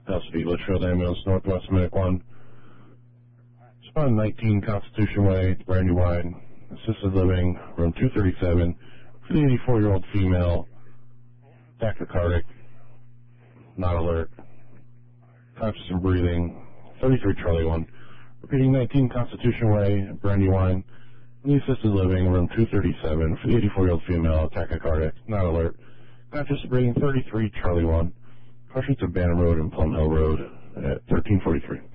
House of Litchfield Ambulance, Northwest Medic 1. Spawn 19 Constitution Way, Brandywine, assisted living, room 237, for the 84-year-old female, tachycardic, not alert, conscious and breathing, 33 Charlie 1. Repeating 19 Constitution Way, Brandywine, in the assisted living, room 237, for the 84-year-old female, tachycardic, not alert, conscious and breathing, 33 Charlie 1. Caution to Banner Road and Plum Hill Road at 1343.